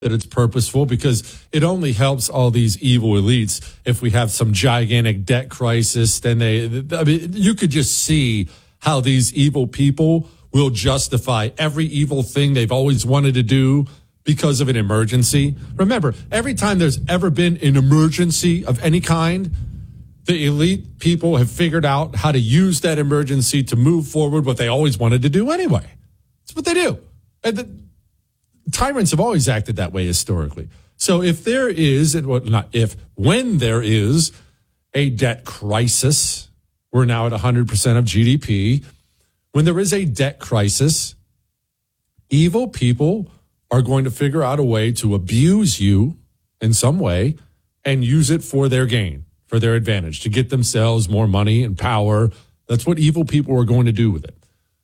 that it's purposeful, because it only helps all these evil elites if we have some gigantic debt crisis. Then you could just see how these evil people will justify every evil thing they've always wanted to do because of an emergency. Remember, every time there's ever been an emergency of any kind, the elite people have figured out how to use that emergency to move forward what they always wanted to do anyway. That's what they do. And tyrants have always acted that way historically. So if there is, when there is a debt crisis, we're now at 100% of GDP. When there is a debt crisis, evil people are going to figure out a way to abuse you in some way and use it for their gain, for their advantage, to get themselves more money and power. That's what evil people are going to do with it.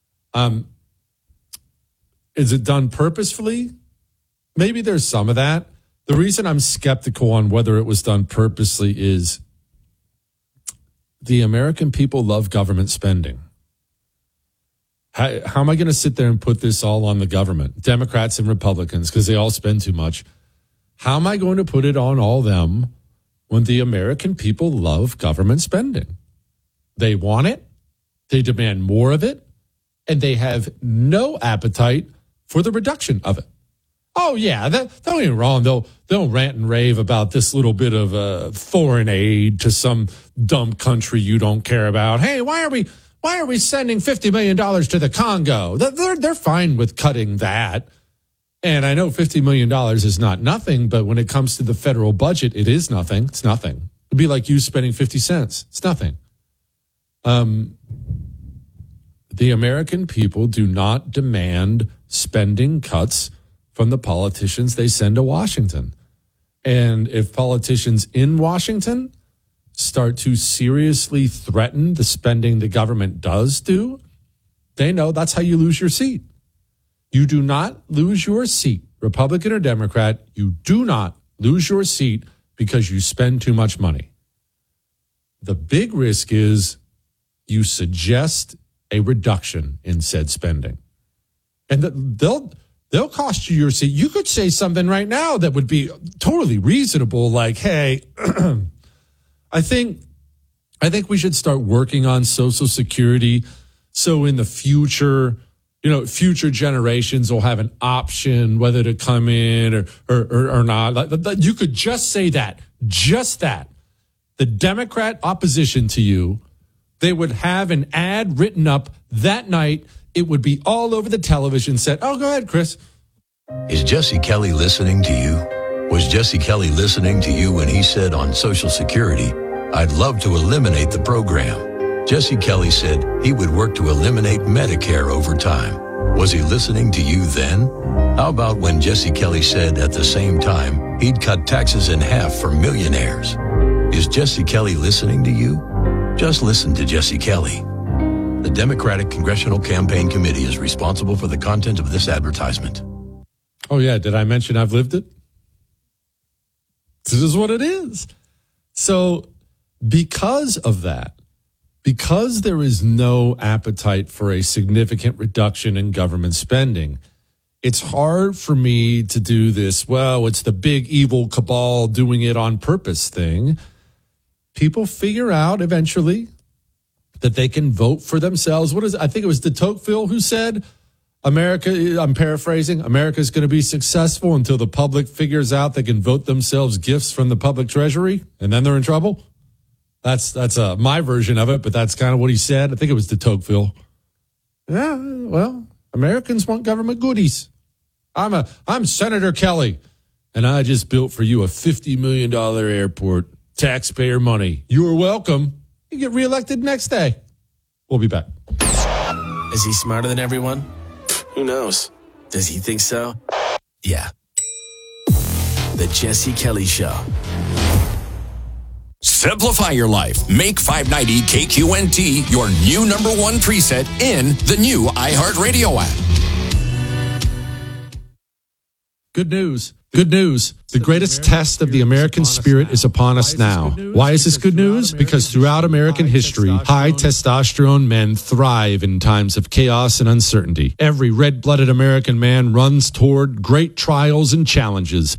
Is it done purposefully? Maybe there's some of that. The reason I'm skeptical on whether it was done purposely is the American people love government spending. How am I going to sit there and put this all on the government, Democrats and Republicans, because they all spend too much? How am I going to put it on all them when the American people love government spending? They want it, they demand more of it, and they have no appetite for the reduction of it. Oh, yeah, don't get me wrong. They'll rant and rave about this little bit of foreign aid to some dumb country you don't care about. Hey, why are we sending $50 million to the Congo? They're fine with cutting that. And I know $50 million is not nothing, but when it comes to the federal budget, it is nothing. It's nothing. It'd be like you spending 50 cents. It's nothing. The American people do not demand spending cuts from the politicians they send to Washington. And if politicians in Washington start to seriously threaten the spending the government does do, they know that's how you lose your seat. You do not lose your seat, Republican or Democrat. You do not lose your seat because you spend too much money. The big risk is you suggest a reduction in said spending. And they'll cost you your seat. You could say something right now that would be totally reasonable, like, hey, I think we should start working on Social Security so in the future, future generations will have an option whether to come in or not. You could just say that, just that. The Democrat opposition to you, they would have an ad written up that night. It would be all over the television set. Oh, go ahead, Chris. Is Jesse Kelly listening to you? Was Jesse Kelly listening to you when he said on Social Security, "I'd love to eliminate the program"? Jesse Kelly said he would work to eliminate Medicare over time. Was he listening to you then? How about when Jesse Kelly said at the same time he'd cut taxes in half for millionaires? Is Jesse Kelly listening to you? Just listen to Jesse Kelly. The Democratic Congressional Campaign Committee is responsible for the content of this advertisement. Oh, yeah. Did I mention I've lived it? This is what it is. So because of that, because there is no appetite for a significant reduction in government spending, it's hard for me to do this, well, it's the big evil cabal doing it on purpose thing. People figure out eventually that they can vote for themselves. I think it was de Tocqueville who said, America, I'm paraphrasing, America's going to be successful until the public figures out they can vote themselves gifts from the public treasury, and then they're in trouble. That's my version of it, but that's kind of what he said. I think it was de Tocqueville. Yeah, well, Americans want government goodies. I'm Senator Kelly, and I just built for you a $50 million airport, taxpayer money. You are welcome. You get reelected next day. We'll be back. Is he smarter than everyone? Who knows? Does he think so? Yeah. The Jesse Kelly Show. Simplify your life. Make 590 KQNT your new number one preset in the new iHeartRadio app. Good news. Good news. The greatest test of the American spirit is upon us now. Why is this good news? Because throughout American history, high testosterone men thrive in times of chaos and uncertainty. Every red-blooded American man runs toward great trials and challenges.